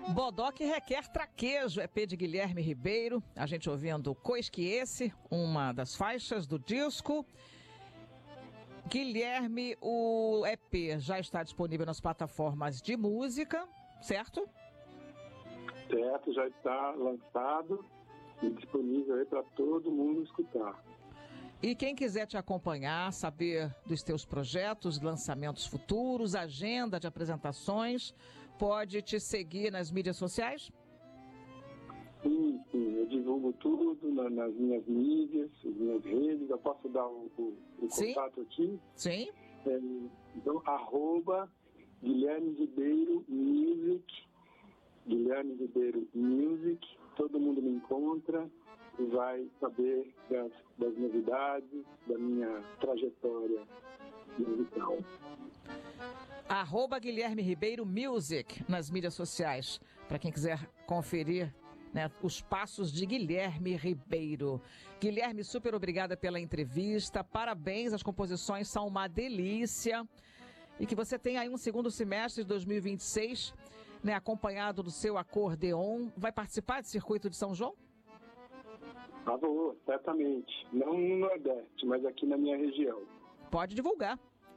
Bodoque requer traquejo, EP de Guilherme Ribeiro. A gente ouvindo Cois que Esse, uma das faixas do disco. Guilherme, o EP já está disponível nas plataformas de música, certo? Certo, já está lançado e disponível aí para todo mundo escutar. E quem quiser te acompanhar, saber dos teus projetos, lançamentos futuros, agenda de apresentações, pode te seguir nas mídias sociais? Sim, eu divulgo tudo nas minhas mídias, nas minhas redes. Eu posso dar o contato aqui? Sim. Então, @Guilherme Ribeiro Music, Guilherme Ribeiro Music, todo mundo me encontra e vai saber das novidades, da minha trajetória musical. @Guilherme Ribeiro Music nas mídias sociais, para quem quiser conferir, né, os passos de Guilherme Ribeiro. Guilherme, super obrigada pela entrevista, parabéns, as composições são uma delícia e que você tenha aí um segundo semestre de 2026, né, acompanhado do seu acordeon. Vai participar do Circuito de São João? Vou, certamente. Não no Nordeste, mas aqui na minha região. Pode divulgar.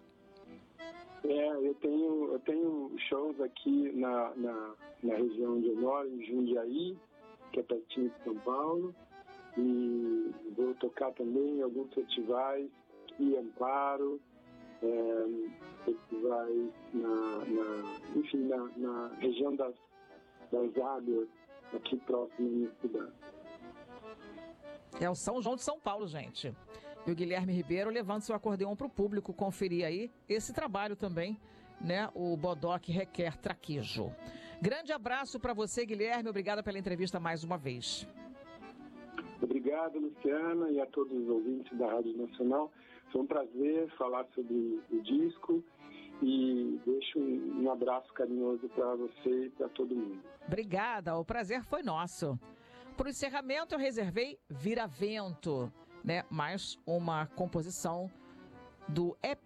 Eu tenho shows aqui na região onde eu moro, em Jundiaí, que é pertinho de São Paulo, e vou tocar também em alguns festivais em Amparo, festivais na região das águas, aqui próximo da minha cidade. É o São João de São Paulo, gente. E o Guilherme Ribeiro levando seu acordeon para o público conferir aí esse trabalho também, né? O Bodoque requer traquejo. Grande abraço para você, Guilherme. Obrigada pela entrevista mais uma vez. Obrigado, Luciana, e a todos os ouvintes da Rádio Nacional. Foi um prazer falar sobre o disco e deixo um abraço carinhoso para você e para todo mundo. Obrigada, o prazer foi nosso. Para o encerramento, eu reservei Vira Vento, né? Mais uma composição do EP